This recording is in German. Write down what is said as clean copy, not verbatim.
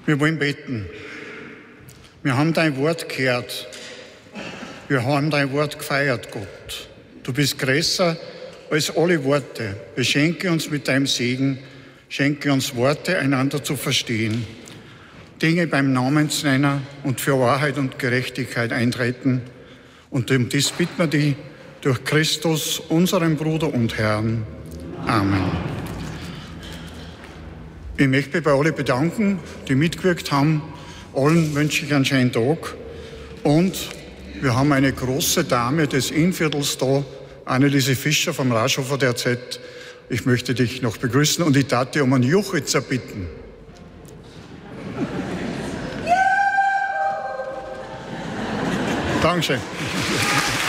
Wir wollen beten. Wir haben dein Wort gehört. Wir haben dein Wort gefeiert, Gott. Du bist größer als alle Worte. Beschenke uns mit deinem Segen. Schenke uns Worte, einander zu verstehen. Dinge beim Namen zu nennen und für Wahrheit und Gerechtigkeit eintreten. Und um das bitten wir dich durch Christus, unseren Bruder und Herrn. Amen. Ich möchte mich bei allen bedanken, die mitgewirkt haben. Allen wünsche ich einen schönen Tag. Und wir haben eine große Dame des Innviertels da, Anneliese Fischer vom Raschhofer der Z. Ich möchte dich noch begrüßen und ich darf dich um einen Juchitzer bitten. Dankeschön.